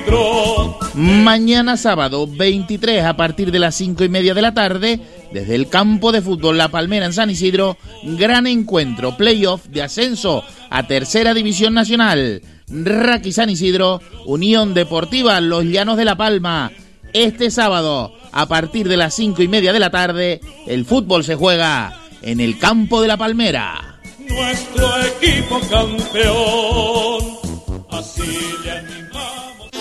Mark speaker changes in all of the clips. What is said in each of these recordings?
Speaker 1: nuestro.
Speaker 2: Mañana sábado 23 a partir de las 5:30 de la tarde, desde el campo de fútbol La Palmera en San Isidro, gran encuentro, playoff de ascenso a Tercera División Nacional. Raqui San Isidro, Unión Deportiva Los Llanos de La Palma. Este sábado, a partir de las 5:30 de la tarde, el fútbol se juega en el campo de La Palmera.
Speaker 1: Nuestro equipo campeón, así le animamos.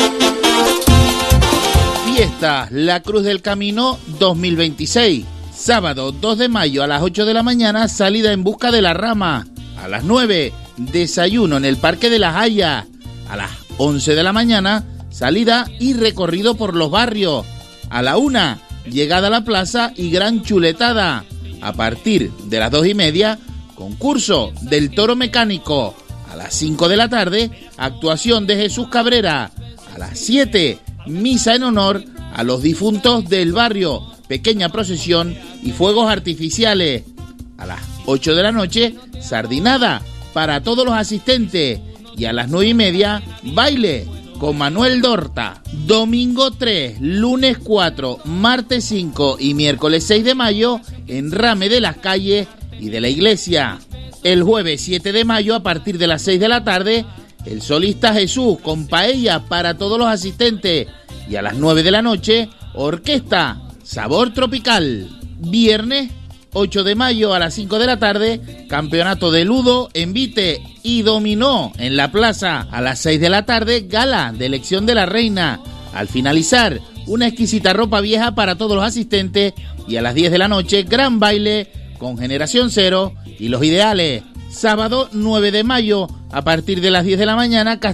Speaker 2: Fiesta La Cruz del Camino 2026. Sábado 2 de mayo a las 8 de la mañana, salida en busca de la rama. A las 9, desayuno en el Parque de las Hayas. A las 11 de la mañana, salida y recorrido por los barrios. A la 1, llegada a la plaza y gran chuletada. A partir de las 2:30, concurso del toro mecánico. A las 5 de la tarde, actuación de Jesús Cabrera. A las 7, misa en honor a los difuntos del barrio, pequeña procesión y fuegos artificiales. A las 8 de la noche, sardinada para todos los asistentes. Y a las 9:30, baile con Manuel Dorta. Domingo 3, lunes 4, martes 5 y miércoles 6 de mayo, enrame de las calles y de la iglesia. El jueves 7 de mayo, a partir de las 6 de la tarde, el solista Jesús con paella para todos los asistentes. Y a las 9 de la noche, orquesta Sabor Tropical. Viernes 8 de mayo a las 5 de la tarde, campeonato de ludo, envite y dominó en la plaza. A las 6 de la tarde, gala de elección de la reina. Al finalizar, una exquisita ropa vieja para todos los asistentes. Y a las 10 de la noche, gran baile con Generación Cero y Los Ideales. Sábado 9 de mayo, a partir de las 10 de la mañana,